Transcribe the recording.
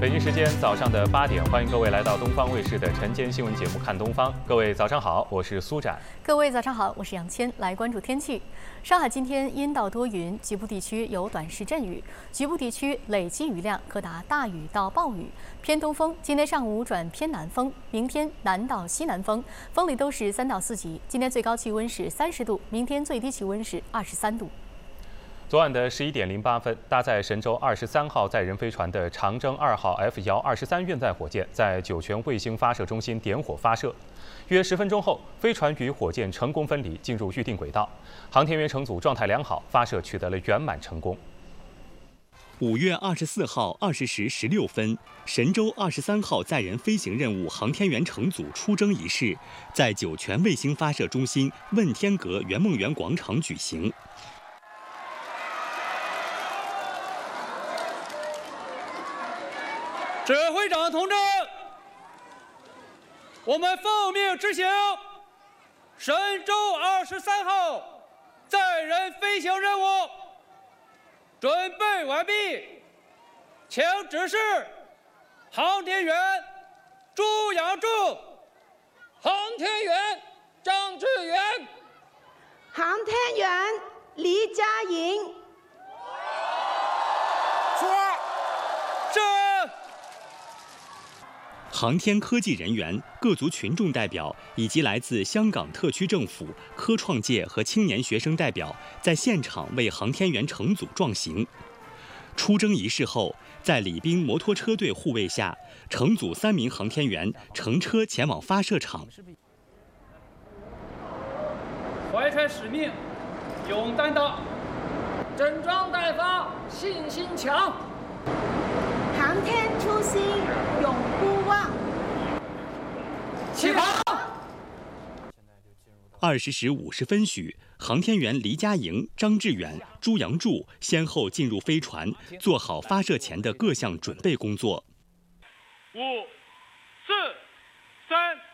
北京时间早上的8点，欢迎各位来到东方卫视的晨间新闻节目《看东方》。各位早上好，我是苏展。 各位早上好，我是杨谦。来关注天气。上海今天阴到多云，局部地区有短时阵雨，局部地区累计雨量可达大雨到暴雨。偏东风，今天上午转偏南风，明天南到西南风，风力都是3到4级。今天最高气温是30度，明天最低气温是23度。 昨晚的11点08分，搭载神舟23号载人飞船的长征2号 F123运载火箭在酒泉卫星发射中心点火发射。约10分钟后，飞船与火箭成功分离，进入预定轨道。航天员乘组状态良好，发射取得了圆满成功。 5月24号20时16分，神舟23号载人飞行任务航天员乘组出征仪式在酒泉卫星发射中心问天阁圆梦园广场举行。 指挥长同志，我们奉命执行神舟23号载人飞行任务，准备完毕，请指示航天员朱杨柱、航天员张志远、 航天员黎佳莹。 是。 航天科技人员、各族群众代表以及来自香港特区政府、科创界和青年学生代表在现场为航天员乘组壮行。出征仪式后，在礼宾摩托车队护卫下，乘组3名航天员乘车前往发射场。 怀揣使命，勇担当，整装待发，信心强。 航天初心永不忘。 起航。 20时50分许，航天员黎佳莹、张志远、朱杨柱先后进入飞船，做好发射前的各项准备工作。 5、4、3。